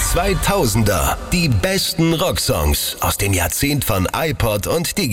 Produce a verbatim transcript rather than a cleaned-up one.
zweitausender. Die besten Rocksongs aus dem Jahrzehnt von iPod und Digi.